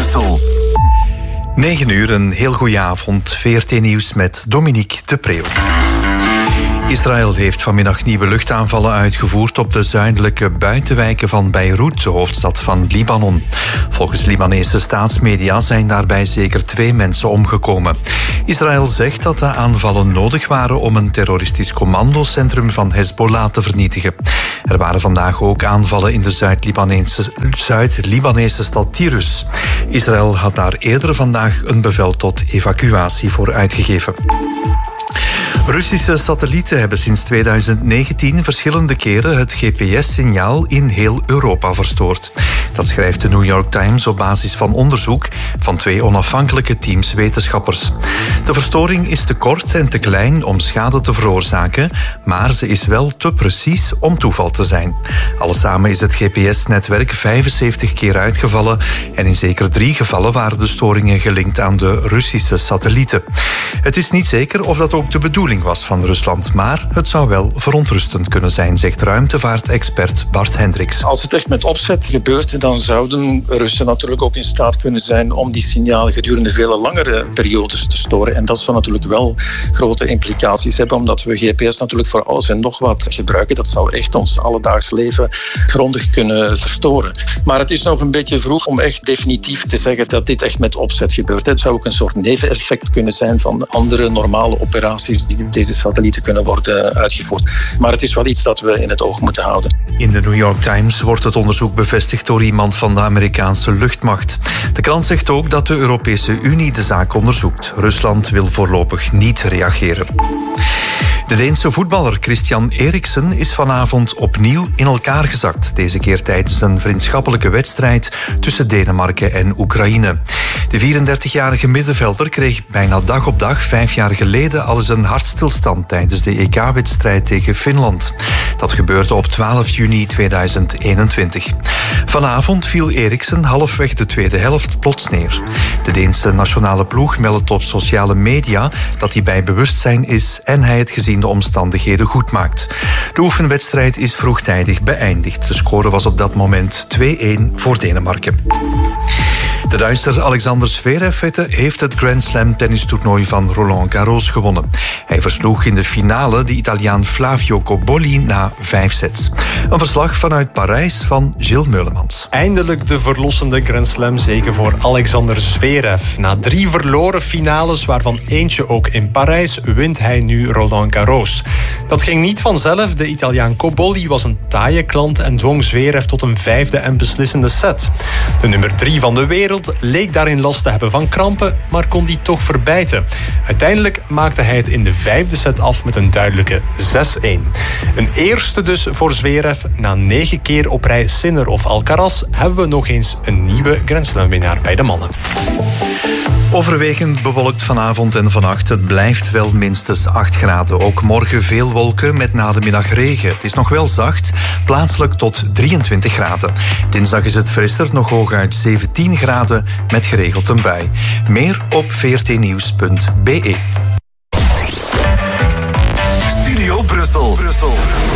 Brussel. 9 uur, een heel goede avond. VRT Nieuws met Dominique de Preeuw. Israël heeft vanmiddag nieuwe luchtaanvallen uitgevoerd op de zuidelijke buitenwijken van Beirut, de hoofdstad van Libanon. Volgens Libanese staatsmedia zijn daarbij zeker 2 mensen omgekomen. Israël zegt dat de aanvallen nodig waren om een terroristisch commandocentrum van Hezbollah te vernietigen. Er waren vandaag ook aanvallen in de Zuid-Libanese stad Tirus. Israël had daar eerder vandaag een bevel tot evacuatie voor uitgegeven. Russische satellieten hebben sinds 2019 verschillende keren het GPS-signaal in heel Europa verstoord. Dat schrijft de New York Times op basis van onderzoek van 2 onafhankelijke teams wetenschappers. De verstoring is te kort en te klein om schade te veroorzaken, maar ze is wel te precies om toeval te zijn. Allesamen is het GPS-netwerk 75 keer uitgevallen en in zeker 3 gevallen waren de storingen gelinkt aan de Russische satellieten. Het is niet zeker of dat ook de bedoeling was van Rusland, maar het zou wel verontrustend kunnen zijn, zegt ruimtevaartexpert Bart Hendricks. Als het echt met opzet gebeurt, dan zouden Russen natuurlijk ook in staat kunnen zijn om die signalen gedurende vele langere periodes te storen. En dat zou natuurlijk wel grote implicaties hebben, omdat we GPS natuurlijk voor alles en nog wat gebruiken. Dat zou echt ons alledaags leven grondig kunnen verstoren. Maar het is nog een beetje vroeg om echt definitief te zeggen dat dit echt met opzet gebeurt. Het zou ook een soort neveneffect kunnen zijn van andere normale operaties die deze satellieten kunnen worden uitgevoerd. Maar het is wel iets dat we in het oog moeten houden. In de New York Times wordt het onderzoek bevestigd door iemand van de Amerikaanse luchtmacht. De krant zegt ook dat de Europese Unie de zaak onderzoekt. Rusland wil voorlopig niet reageren. De Deense voetballer Christian Eriksen is vanavond opnieuw in elkaar gezakt. Deze keer tijdens een vriendschappelijke wedstrijd tussen Denemarken en Oekraïne. De 34-jarige middenvelder kreeg bijna dag op dag 5 jaar geleden al eens een hartstilstand tijdens de EK-wedstrijd tegen Finland. Dat gebeurde op 12 juni 2021. Vanavond viel Eriksen halfweg de tweede helft plots neer. De Deense nationale ploeg meldt op sociale media dat hij bij bewustzijn is en hij het gezien de omstandigheden goed maakt. De oefenwedstrijd is vroegtijdig beëindigd. De score was op dat moment 2-1 voor Denemarken. De Duitser Alexander Zverev heeft het Grand Slam tennistoernooi van Roland Garros gewonnen. Hij versloeg in de finale de Italiaan Flavio Cobolli na 5 sets. Een verslag vanuit Parijs van Gilles Meulemans. Eindelijk de verlossende Grand Slam zege voor Alexander Zverev. Na 3 verloren finales, waarvan eentje ook in Parijs, wint hij nu Roland Garros. Dat ging niet vanzelf. De Italiaan Cobolli was een taaie klant en dwong Zverev tot een 5e en beslissende set. De nummer 3 van de wereld leek daarin last te hebben van krampen, maar kon die toch verbijten. Uiteindelijk maakte hij het in de 5e set af met een duidelijke 6-1. Een eerste dus voor Zverev. Na 9 keer op rij Sinner of Alcaraz hebben we nog eens een nieuwe Grand Slam winnaar bij de mannen. Overwegend bewolkt vanavond en vannacht. Het blijft wel minstens 8 graden. Ook morgen veel wolken met na de middag regen. Het is nog wel zacht, plaatselijk tot 23 graden. Dinsdag is het frisser, nog hooguit 17 graden met geregeld een bui. Meer op vrtnieuws.be. Studio Brussel.